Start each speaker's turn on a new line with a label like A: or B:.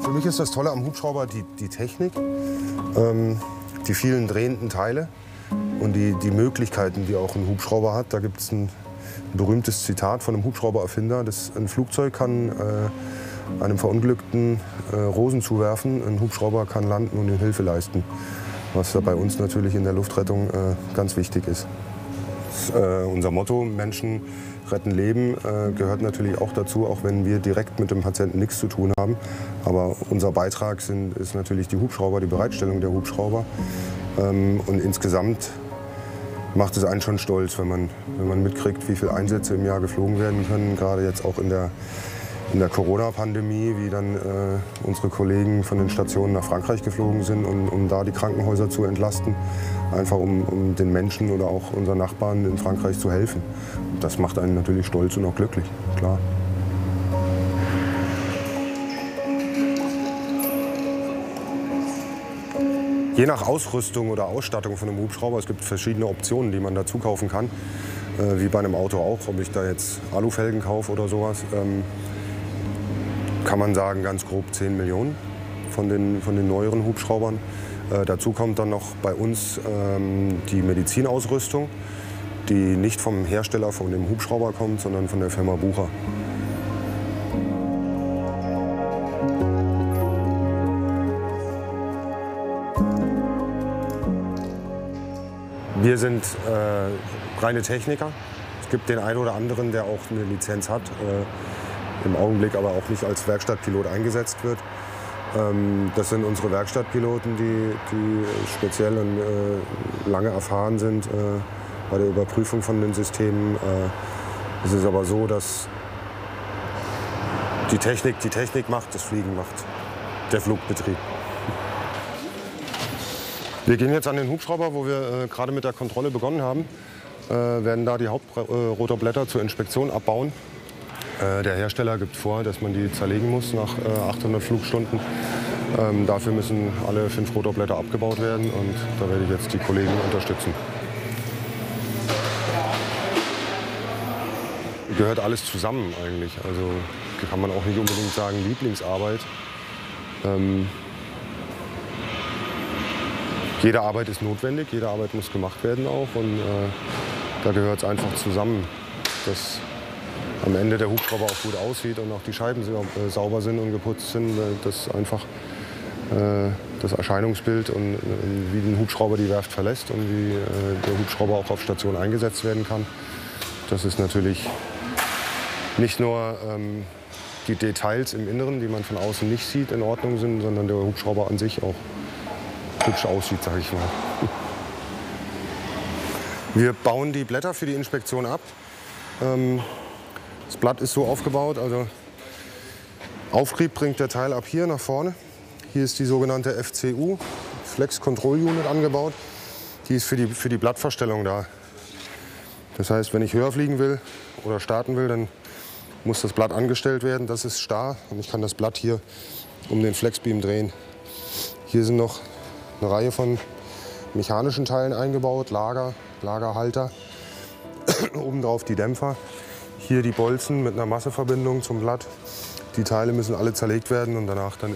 A: Für mich ist das Tolle am Hubschrauber die Technik, die vielen drehenden Teile und die Möglichkeiten, die auch ein Hubschrauber hat. Da gibt es ein berühmtes Zitat von einem Hubschraubererfinder: Ein Flugzeug kann einem Verunglückten Rosen zuwerfen, ein Hubschrauber kann landen und ihm Hilfe leisten. Was da bei uns natürlich in der Luftrettung ganz wichtig ist. Unser Motto, Menschen retten Leben, gehört natürlich auch dazu, auch wenn wir direkt mit dem Patienten nichts zu tun haben. Aber unser Beitrag ist natürlich die Hubschrauber, die Bereitstellung der Hubschrauber. Und insgesamt macht es einen schon stolz, wenn man mitkriegt, wie viele Einsätze im Jahr geflogen werden können. Gerade jetzt auch in der Corona-Pandemie, wie dann unsere Kollegen von den Stationen nach Frankreich geflogen sind, um da die Krankenhäuser zu entlasten. Einfach um den Menschen oder auch unseren Nachbarn in Frankreich zu helfen. Das macht einen natürlich stolz und auch glücklich, klar. Je nach Ausrüstung oder Ausstattung von einem Hubschrauber, es gibt verschiedene Optionen, die man dazu kaufen kann. Wie bei einem Auto auch, ob ich da jetzt Alufelgen kaufe oder sowas. Kann man sagen, ganz grob 10 Millionen von den neueren Hubschraubern. Dazu kommt dann noch bei uns die Medizinausrüstung, die nicht vom Hersteller von dem Hubschrauber kommt, sondern von der Firma Bucher. Wir sind reine Techniker. Es gibt den einen oder anderen, der auch eine Lizenz hat, im Augenblick aber auch nicht als Werkstattpilot eingesetzt wird. Das sind unsere Werkstattpiloten, die speziell und lange erfahren sind bei der Überprüfung von den Systemen. Es ist aber so, dass die Technik macht, das Fliegen macht der Flugbetrieb. Wir gehen jetzt an den Hubschrauber, wo wir gerade mit der Kontrolle begonnen haben, werden da die Hauptrotorblätter zur Inspektion abbauen. Der Hersteller gibt vor, dass man die zerlegen muss nach 800 Flugstunden. Dafür müssen alle 5 Rotorblätter abgebaut werden und da werde ich jetzt die Kollegen unterstützen. Gehört alles zusammen eigentlich. Also kann man auch nicht unbedingt sagen Lieblingsarbeit. Jede Arbeit ist notwendig, jede Arbeit muss gemacht werden auch und da gehört es einfach zusammen, dass am Ende der Hubschrauber auch gut aussieht und auch die Scheiben sauber sind und geputzt sind, dass einfach das Erscheinungsbild und wie ein Hubschrauber die Werft verlässt und wie der Hubschrauber auch auf Station eingesetzt werden kann. Das ist natürlich nicht nur die Details im Inneren, die man von außen nicht sieht, in Ordnung sind, sondern der Hubschrauber an sich auch hübsch aussieht, sage ich mal. Wir bauen die Blätter für die Inspektion ab. Das Blatt ist so aufgebaut, also Auftrieb bringt der Teil ab hier nach vorne. Hier ist die sogenannte FCU, Flex Control Unit, angebaut. Die ist für die Blattverstellung da. Das heißt, wenn ich höher fliegen will oder starten will, dann muss das Blatt angestellt werden. Das ist starr und ich kann das Blatt hier um den Flexbeam drehen. Hier sind noch eine Reihe von mechanischen Teilen eingebaut, Lagerhalter, obendrauf die Dämpfer. Hier die Bolzen mit einer Masseverbindung zum Blatt. Die Teile müssen alle zerlegt werden und danach dann